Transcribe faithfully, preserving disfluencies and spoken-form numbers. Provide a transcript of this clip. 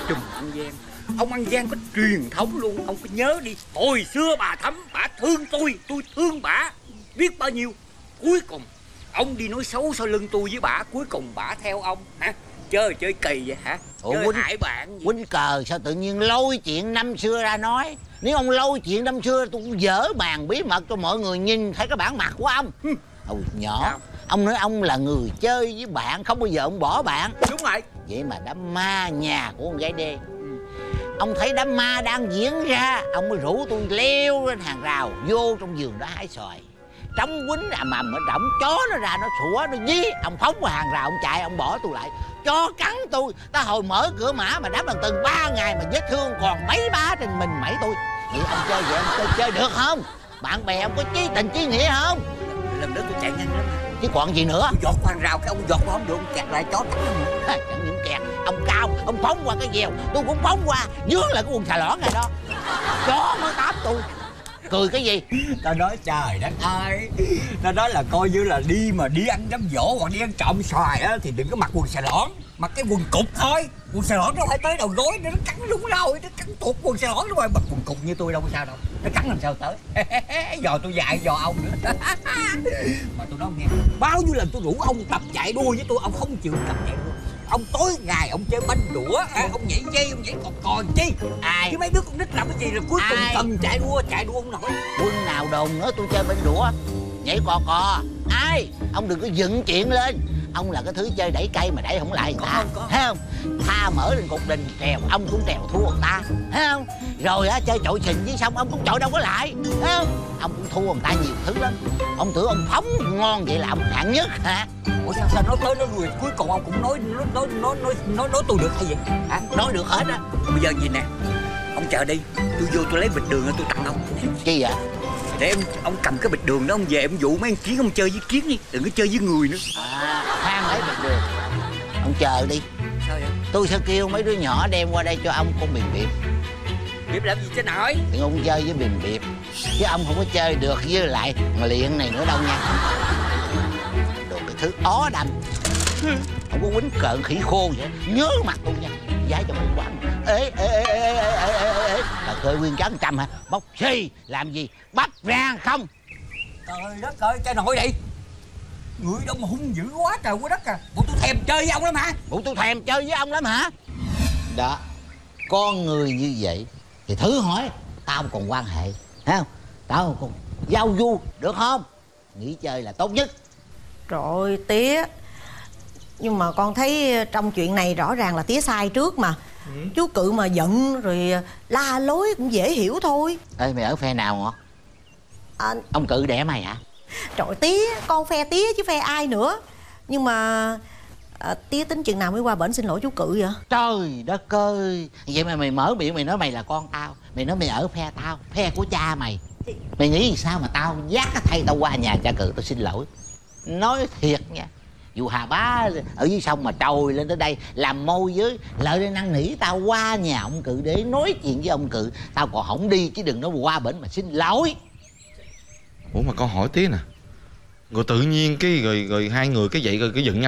trùm ăn gian. Ông ăn gian có truyền thống luôn. Ông có nhớ đi, hồi xưa bà Thắm bà thương tôi, tôi thương bà biết bao nhiêu. Cuối cùng ông đi nói xấu sau lưng tôi với bà, cuối cùng bà theo ông hả? Chơi chơi kỳ vậy hả? Ủa, chơi quýnh, hại bạn gì? Quýnh cờ sao tự nhiên lôi chuyện năm xưa ra nói? Nếu ông lôi chuyện năm xưa tôi cũng dở màn bí mật cho mọi người nhìn thấy cái bản mặt của ông. Hồi nhỏ sao? Ông nói ông là người chơi với bạn, không bao giờ ông bỏ bạn. Đúng rồi. Vậy mà đám ma nhà của con gái đê, ông thấy đám ma đang diễn ra, ông mới rủ tôi leo lên hàng rào vô trong vườn đó hái xoài. Trống quýnh ầm ầm ở động, chó nó ra nó sủa nó dí, ông phóng qua hàng rào ông chạy, ông bỏ tôi lại. Chó cắn tôi, ta hồi mở cửa mã mà đám bằng từng ba ngày mà vết thương còn mấy bá trên mình mẩy tôi. Vậy ông chơi vậy ông chơi, chơi được không? Bạn bè ông có chí tình chí nghĩa không? Lần đó tôi chạy nhanh lắm chứ còn gì nữa. Tôi giọt qua hàng rào cái ông giọt qua không được, ông kẹt lại chó cắn không. Chẳng những kẹt, ông cao, ông phóng qua cái dèo, tôi cũng phóng qua, dướng lại cái quần xà lõn này đó. Chó mới táp tôi. Cười cái gì? Tao nói trời đất ơi, tao nói là coi như là đi mà đi ăn đám giỗ hoặc đi ăn trộm xoài á thì đừng có mặc quần xà lõn, mặc cái quần cụt thôi. Quần xà lõn nó phải tới đầu gối, nó cắn đúng rồi, nó cắn tuột quần xà lõn đúng rồi. Mặc quần cụt như tôi đâu có sao đâu, nó cắn làm sao tới. Dò tôi dạy dò ông nữa. Mà tôi nói nghe, bao nhiêu lần tôi rủ ông tập chạy đua với tôi, ông không chịu tập chạy đua. Ông tối ngày ông chơi banh đũa, à, ông nhảy dây, ông nhảy cọt cò chi. Ai? Chứ mấy đứa con nít làm cái gì rồi cuối cùng cần chạy đua, chạy đua không nổi. Quân nào đồn nữa tôi chơi banh đũa, nhảy cò cò. Ai? Ông đừng có dựng chuyện lên. Ông là cái thứ chơi đẩy cây mà đẩy không lại người ta. Thấy không? Tha mở lên cục đình trèo, ông cũng trèo thua người ta. Thấy không? Rồi á chơi chọi sình với xong ông cũng chọi đâu có lại. Thấy không? Ông cũng thua người ta nhiều thứ lắm. Ông tưởng ông phóng ngon vậy là ông hạng nhất hả? Ủa sao sao nói tới nói lui cuối cùng ông cũng nói nói nói nói nói nói, nói tôi được hay vậy hả? Nói được hết á. Bây giờ gì nè, ông chờ đi, tôi vô tôi lấy bịch đường tôi tặng ông. Chi vậy? Để em ông cầm cái bịch đường đó ông về ông dụ mấy con kiến ông chơi với kiến đi, đừng có chơi với người nữa. À, khoan lấy bịch đường. Ông chờ đi. Sao vậy? Tôi sẽ kêu mấy đứa nhỏ đem qua đây cho ông con bìm biệp. Biệp làm gì cho nổi? Đừng ông chơi với bìm biệp, chứ ông không có chơi được với lại mà liện này nữa đâu nha. Đồ cái thứ ó đành. Không có quýnh cợn khỉ khô vậy, nhớ mặt tôi nha. Giá cho mình quán. Ê ê ê ê ê ê ê ê là cười nguyên trắng trăm hả? Bóc xì làm gì? Bắp rang không? Trời đất ơi, cha nội đi. Người đâu mà hung dữ quá trời quá đất à. Bộ tôi thèm chơi với ông lắm hả? Bộ tôi thèm chơi với ông lắm hả? Đó, con người như vậy thì thử hỏi tao còn quan hệ, thấy không? Tao còn giao du được không? Nghỉ chơi là tốt nhất. Trời ơi tía, nhưng mà con thấy trong chuyện này rõ ràng là tía sai trước mà. Ừ. Chú Cự mà giận rồi la lối cũng dễ hiểu thôi. Ê mày ở phe nào hả? À... Ông Cự đẻ mày hả? Trời tía, con phe tía chứ phe ai nữa. Nhưng mà à, tía tính chừng nào mới qua bển xin lỗi chú Cự vậy? Trời đất ơi, vậy mà mày mở miệng mày nói mày là con tao, mày nói mày ở phe tao, phe của cha mày. Mày nghĩ sao mà tao dắt thay tao qua nhà cha Cự tao xin lỗi? Nói thiệt nha, dù Hà Bá ở dưới sông mà trồi lên tới đây làm môi với lợi để năn nỉ tao qua nhà ông Cự để nói chuyện với ông Cự, tao còn không đi, chứ đừng nói qua bển mà xin lỗi. Ủa mà con hỏi tí nè, rồi tự nhiên cái rồi rồi hai người cái vậy rồi cái giận nhau